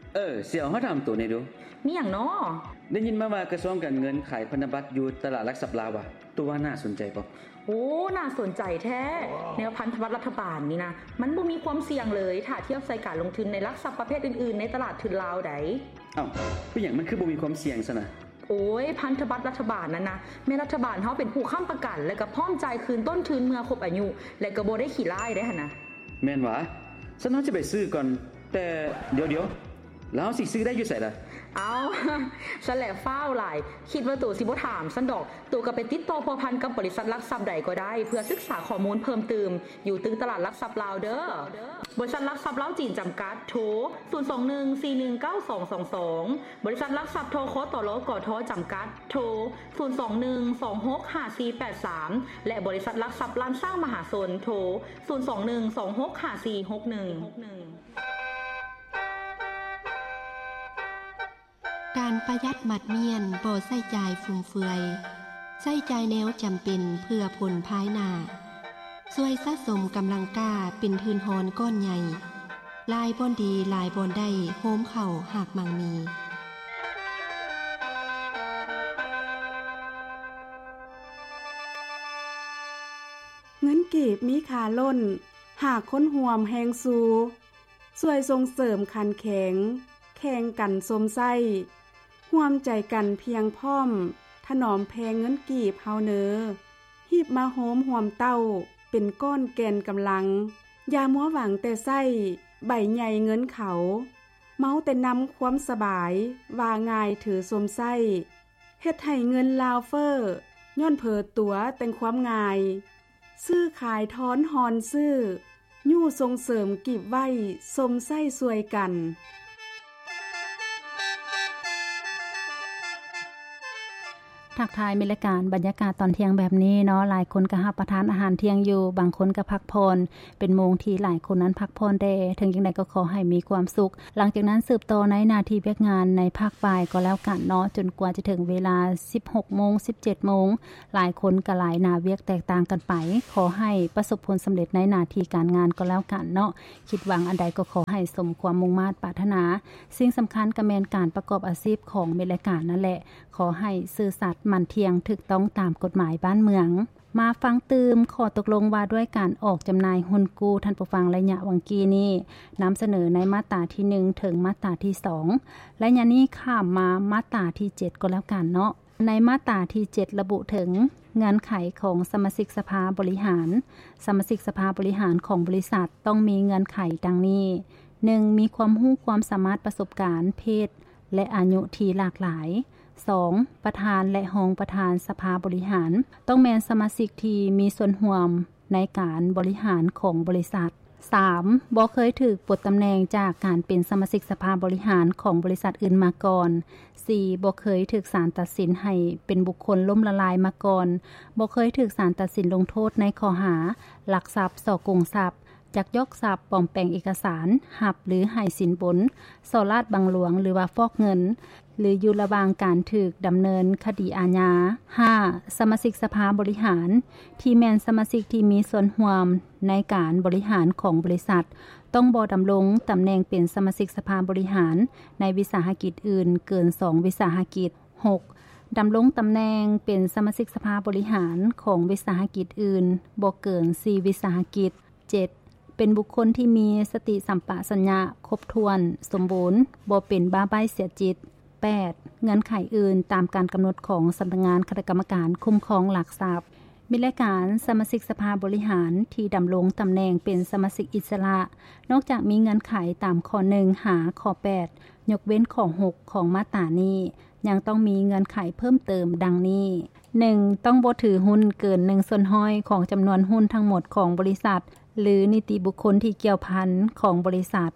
เสี่ยวเฮาถามตัวนี้ดูมีหยังน้อได้ยินมาว่ากระทรวงการเงินขายพันธบัตรอยู่ตลาดหลักทรัพย์ลาวว่ะตัวว่าน่าสนใจป่ะโอ้น่าสนใจแท้แนวพันธบัตรรัฐบาลนี่นะมันบ่มีความเสี่ยงเลยถ้าเทียบใส่การลงทุนในหลักทรัพย์ประเภทอื่นๆในตลาดทุนลาวใดเป็นหยังมันคือบ่มีความเสี่ยงซะนะโอ้ยพันธบัตรรัฐบาลนั้นนะแม่รัฐบาลเฮาเป็นผู้ค้ำประกันและก็พร้อมจ่ายคืนต้นทุนเมื่อครบอายุและก็บ่ได้ขี้ร้ายได้หั่นนะแม่นหวะฉันเฮาจะไปซื้อก่อนแต่เดี๋ยวแล้วสิซื้อได้อยู่ไสล่ะเอาฉันแหละฟ้าวหลายคิดว่าตัวสิบ่ถามฉันดอกตัวก็ไปติดต่อพัวพันกับบริษัทหลักทรัพย์ใดก็ได้เพื่อศึกษาข้อมูลเพิ่มเติมอยู่ตึงตลาดหลักทรัพย์ลาวเด้อบริษัทหลักทรัพย์ลาวจีนจำกัดโทร021419222บริษัทหลักทรัพย์ทคตลกทจำกัดโทร021265483และบริษัทหลักทรัพย์ล้านสร้างมหาชนโทร021265461 การประหยัดหมัดเมียนบ่ใช้จ่ายฟุ่มเฟือยใช้จ่ายแนวจำเป็นเพื่อผลภายหน้าช่วยสะสมกำลังกล้าเป็นทุนหอนก้อนใหญ่ลายบ่อนดีลายบ่อนได้โฮมเข่าหากมั่งมีเงินกีบมีค่าล้นหากคนห่วมแฮงสูช่วยส่งเสริมขันแข็งแข่งกันสมไส้ร่วมใจกันเพียงพร้อมถนอมแพงเงินกีบเฮาเนอฮีบมาโฮมห่วมเต้าเป็นก้อนแกนกำลังอย่ามัวหวังแต่ไส้ใบใหญ่เงินเขาเมาแต่นำความสบายว่าง่ายถือสมไส้เฮ็ดให้เงินลาวเฟอร์ย้อนเผอตัวแต่งความง่ายซื้อขายทอนฮอนซื้อยู่ส่งเสริมกีบไว้สมไส้สวยกันทักทายมีรายการบรรยากาศตอนเที่ยงแบบนี้เนาะหลายคนก็รับประทานอาหารเที่ยงอยู่บางคนก็พักผ่อนเป็นโมงที่หลายคนนั้นพักผ่อนได้ถึงจังได๋ก็ขอให้มีความสุขหลังจากนั้นสืบต่อในหน้าที่เวียกงานในภาคบ่ายก็แล้วกันเนาะจนกว่าจะถึงเวลา 16:00 น 17:00 นหลายคนก็หลายหน้าเวียกแตกต่างกันไปขอให้ประสบผลสำเร็จในหน้าที่การงานก็แล้วกันเนาะคิดหวังอันใดก็ขอให้สมความมุ่งมา่ปรารถนาสิ่งสำคัญก็แม่นการประกอบอาชีพของมีรายการนั่นแหละขอให้ซื่อสัตย์มั่นเที่ยงถูกต้องตามกฎหมายบ้านเมืองมาฟังตืมขอตกลงว่าด้วยการออกจำหน่ายหุ้นกู้ท่านผู้ฟังระยะวังกี้นี้นำเสนอในมาตราที่1ถึงมาตราที่2และยะนี้ข้ามมามาตราที่7ก็แล้วกันเนาะในมาตราที่7ระบุถึงเงื่อนไขของสมาชิกสภาบริหารสมาชิกสภาบริหารของบริษัทต้องมีเงื่อนไขดังนี้ 1. มีความรู้ความสามารถประสบการณ์เพศและอายุที่หลากหลาย2. ประธานและรองประธานสภาบริหารต้องแม่นสมาชิกที่มีส่วนร่วมในการบริหารของบริษัท 3. บ่เคยถูกปลดตำแหน่งจากการเป็นสมาชิกสภาบริหารของบริษัทอื่นมาก่อน 4. บ่เคยถูกศาลตัดสินให้เป็นบุคคลล้มละลายมาก่อนบ่เคยถูกศาลตัดสินลงโทษในข้อหาลักทรัพย์ส่อโกงทรัพย์จักยอกทรัพย์ปลอมแปลงเอกสารหับหรือให้สินบนส่อราษฎร์บังหลวงหรือว่าฟอกเงินหรืออยู่ระหว่างการถูกดำเนินคดีอาญา 5. สมาชิกสภาบริหารที่แม่นสมาชิกที่มีส่วนร่วมในการบริหารของบริษัทต้องบ่ดำรงตำแหน่งเป็นสมาชิกสภาบริหารในวิสาหกิจอื่นเกิน2วิสาหกิจ 6. ดำรงตำแหน่งเป็นสมาชิกสภาบริหารของวิสาหกิจอื่นบ่เกิน4วิสาหกิจ 7. เป็นบุคคลที่มีสติสัมปชัญญะครบถ้วนสมบูรณ์บ่เป็นบ้าใบ้เสียจิต 8. เงื่อนไขอื่นตามการกำหนดของสำนักงานคณะกรรมการคุ้มครองหลักทรัพย์มีรายการสมาชิกสภาบริหารที่ดำรงตำแหน่งเป็นสมาชิกอิสระนอกจากมีเงื่อนไขตามข้อ1หาข้อ8ยกเว้นข้อ6ของมาตรานี้ยังต้องมีเงื่อนไขเพิ่มเติมดังนี้ 1. ต้องบ่ถือหุ้นเกิน1/100ของจำนวนหุ้นทั้งหมดของบริษัทหรือนิติบุคคลที่เกี่ยวพันของบริษัท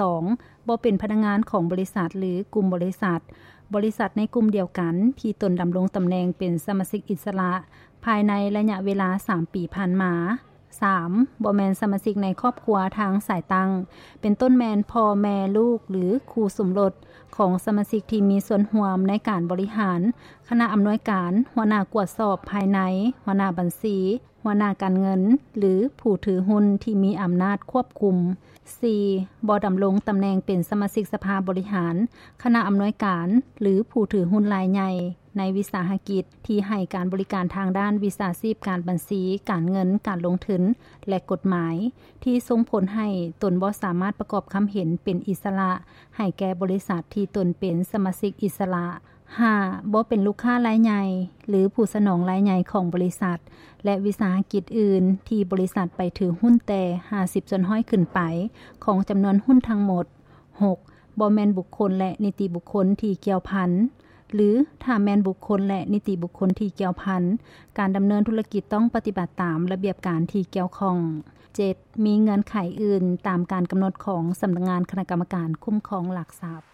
2. บ่เป็นพนักงานของบริษัทหรือกลุ่มบริษัทในกลุ่มเดียวกันที่ตนดำรงตำแหน่งเป็นสมาชิกอิสระภายในระยะเวลา3ปีผ่านมา 3. บ่แม่นสมาชิกในครอบครัวทางสายตั้งเป็นต้นแม่นพ่อแม่ลูกหรือคู่สมรสของสมาชิกที่มีส่วนร่วมในการบริหารคณะอำนวยการหัวหน้ากวดสอบภายในหัวหน้าบัญชีหัวหน้าการเงินหรือผู้ถือหุ้นที่มีอำนาจควบคุม 4. บ่ดำรงตำแหน่งเป็นสมาชิกสภาบริหารคณะอำนวยการหรือผู้ถือหุ้นรายใหญ่ในวิสาหกิจที่ให้การบริการทางด้านวิชาชีพการบัญชีการเงินการลงทุนและกฎหมายที่ส่งผลให้ตนบ่สามารถประกอบความเห็นเป็นอิสระให้แก่บริษัทที่ตนเป็นสมาชิกอิสระ 5. บ่เป็นลูกค้ารายใหญ่หรือผู้สนองรายใหญ่ของบริษัทและวิสาหกิจอื่นที่บริษัทไปถือหุ้นแต่ 50% ขึ้นไปของจำนวนหุ้นทั้งหมด 6. บ่แม่นบุคคลและนิติบุคคลที่เกี่ยวพันหรือถ้าแม่นบุคคลและนิติบุคคลที่เกี่ยวพันการดำเนินธุรกิจต้องปฏิบัติตามระเบียบการที่เกี่ยวข้อง 7. มีเงื่อนไขอื่นตามการกำหนดของสำนักงานคณะกรรมการคุ้มครองหลักทรัพย์